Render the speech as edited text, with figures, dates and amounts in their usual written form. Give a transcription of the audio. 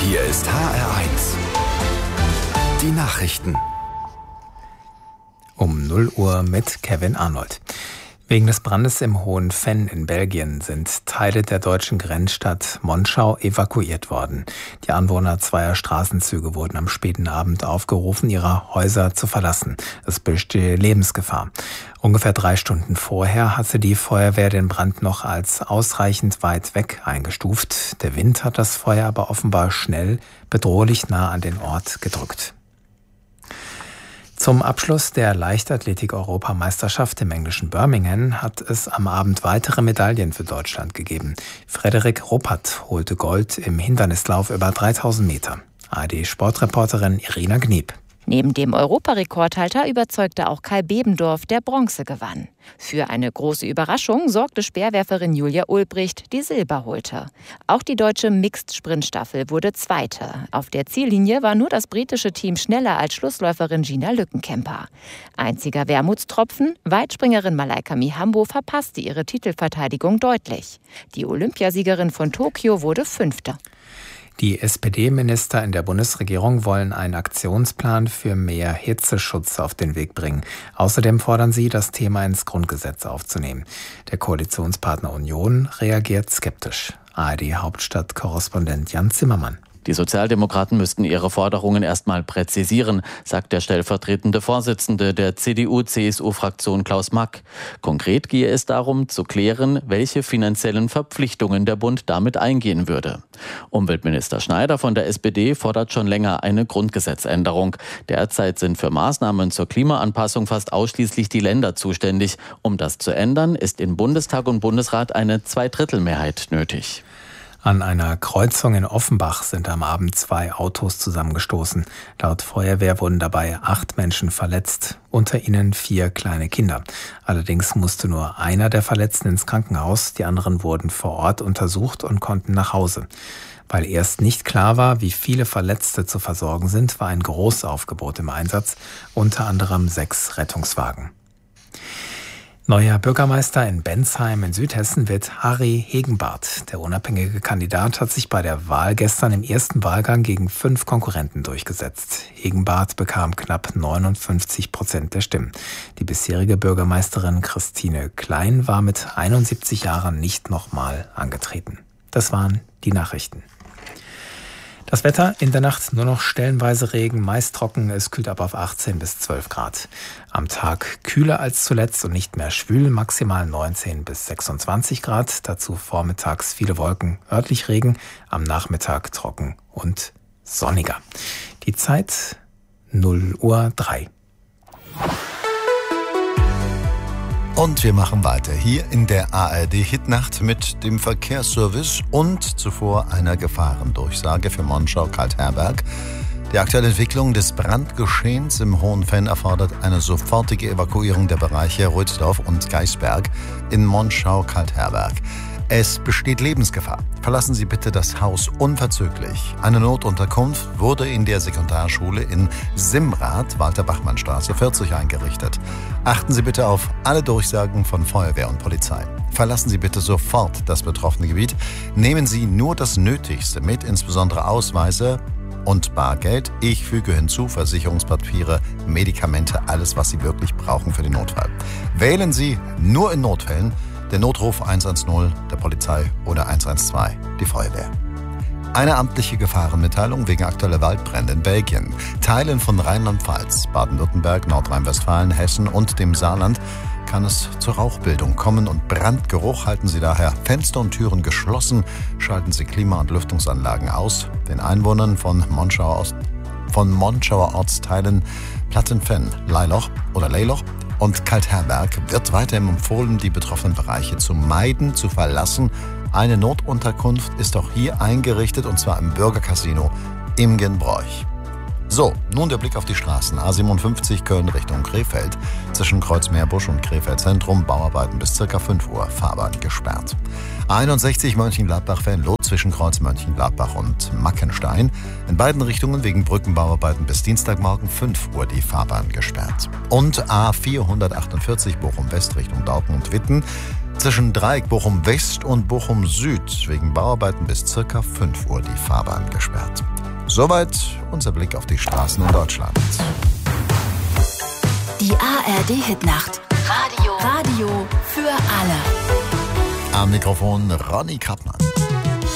Hier ist HR1. Die Nachrichten. Um 0 Uhr mit Kevin Arnold. Wegen des Brandes im Hohen Venn in Belgien sind Teile der deutschen Grenzstadt Monschau evakuiert worden. Die Anwohner zweier Straßenzüge wurden am späten Abend aufgerufen, ihre Häuser zu verlassen. Es bestehe Lebensgefahr. Ungefähr 3 Stunden vorher hatte die Feuerwehr den Brand noch als ausreichend weit weg eingestuft. Der Wind hat das Feuer aber offenbar schnell bedrohlich nah an den Ort gedrückt. Zum Abschluss der Leichtathletik-Europameisterschaft im englischen Birmingham hat es am Abend weitere Medaillen für Deutschland gegeben. Frederik Ruppert holte Gold im Hindernislauf über 3000 Meter. ARD-Sportreporterin Irina Gniep. Neben dem Europarekordhalter überzeugte auch Kai Bebendorf, der Bronze gewann. Für eine große Überraschung sorgte Speerwerferin Julia Ulbricht, die Silber holte. Auch die deutsche Mixed-Sprintstaffel wurde Zweite. Auf der Ziellinie war nur das britische Team schneller als Schlussläuferin Gina Lückenkämper. Einziger Wermutstropfen, Weitspringerin Malaika Mihambo verpasste ihre Titelverteidigung deutlich. Die Olympiasiegerin von Tokio wurde Fünfte. Die SPD-Minister in der Bundesregierung wollen einen Aktionsplan für mehr Hitzeschutz auf den Weg bringen. Außerdem fordern sie, das Thema ins Grundgesetz aufzunehmen. Der Koalitionspartner Union reagiert skeptisch. ARD-Hauptstadt-Korrespondent Jan Zimmermann. Die Sozialdemokraten müssten ihre Forderungen erstmal präzisieren, sagt der stellvertretende Vorsitzende der CDU-CSU-Fraktion Klaus Mack. Konkret gehe es darum, zu klären, welche finanziellen Verpflichtungen der Bund damit eingehen würde. Umweltminister Schneider von der SPD fordert schon länger eine Grundgesetzänderung. Derzeit sind für Maßnahmen zur Klimaanpassung fast ausschließlich die Länder zuständig. Um das zu ändern, ist in Bundestag und Bundesrat eine 2/3-Mehrheit nötig. An einer Kreuzung in Offenbach sind am Abend 2 Autos zusammengestoßen. Laut Feuerwehr wurden dabei 8 Menschen verletzt, unter ihnen 4 kleine Kinder. Allerdings musste nur einer der Verletzten ins Krankenhaus, die anderen wurden vor Ort untersucht und konnten nach Hause. Weil erst nicht klar war, wie viele Verletzte zu versorgen sind, war ein Großaufgebot im Einsatz, unter anderem 6 Rettungswagen. Neuer Bürgermeister in Bensheim in Südhessen wird Harry Hegenbarth. Der unabhängige Kandidat hat sich bei der Wahl gestern im ersten Wahlgang gegen 5 Konkurrenten durchgesetzt. Hegenbarth bekam knapp 59% der Stimmen. Die bisherige Bürgermeisterin Christine Klein war mit 71 Jahren nicht nochmal angetreten. Das waren die Nachrichten. Das Wetter, in der Nacht nur noch stellenweise Regen, meist trocken, es kühlt ab auf 18 bis 12 Grad. Am Tag kühler als zuletzt und nicht mehr schwül, maximal 19 bis 26 Grad. Dazu vormittags viele Wolken, örtlich Regen, am Nachmittag trocken und sonniger. Die Zeit 0:03 Uhr. Und wir machen weiter hier in der ARD-Hitnacht mit dem Verkehrsservice und zuvor einer Gefahrendurchsage für Monschau-Kaltherberg. Die aktuelle Entwicklung des Brandgeschehens im Hohen Venn erfordert eine sofortige Evakuierung der Bereiche Rödsdorf und Geisberg in Monschau-Kaltherberg. Es besteht Lebensgefahr. Verlassen Sie bitte das Haus unverzüglich. Eine Notunterkunft wurde in der Sekundarschule in Simrath, Walter-Bachmann-Straße 40 eingerichtet. Achten Sie bitte auf alle Durchsagen von Feuerwehr und Polizei. Verlassen Sie bitte sofort das betroffene Gebiet. Nehmen Sie nur das Nötigste mit, insbesondere Ausweise und Bargeld. Ich füge hinzu Versicherungspapiere, Medikamente, alles, was Sie wirklich brauchen für den Notfall. Wählen Sie nur in Notfällen der Notruf 110 der Polizei oder 112 die Feuerwehr. Eine amtliche Gefahrenmitteilung wegen aktueller Waldbrände in Belgien. Teilen von Rheinland-Pfalz, Baden-Württemberg, Nordrhein-Westfalen, Hessen und dem Saarland kann es zur Rauchbildung kommen und Brandgeruch. Halten Sie daher Fenster und Türen geschlossen, schalten Sie Klima- und Lüftungsanlagen aus. Den Einwohnern von Monschauer Ortsteilen Plattenfenn, Leiloch oder Leiloch und Kaltherberg wird weiterhin empfohlen, die betroffenen Bereiche zu meiden, zu verlassen. Eine Notunterkunft ist auch hier eingerichtet, und zwar im Bürgercasino im Genbroich. So, nun der Blick auf die Straßen. A57 Köln Richtung Krefeld. Zwischen Kreuzmeerbusch und Krefeld Zentrum Bauarbeiten bis ca. 5 Uhr, Fahrbahn gesperrt. A61 Mönchengladbach-Venlo zwischen Kreuz Mönchengladbach und Mackenstein. In beiden Richtungen wegen Brückenbauarbeiten bis Dienstagmorgen 5 Uhr die Fahrbahn gesperrt. Und A448 Bochum West Richtung Dortmund-Witten. Zwischen Dreieck Bochum West und Bochum Süd wegen Bauarbeiten bis ca. 5 Uhr die Fahrbahn gesperrt. Soweit unser Blick auf die Straßen in Deutschland. Die ARD-Hitnacht. Radio für alle. Am Mikrofon Ronny Kappmann.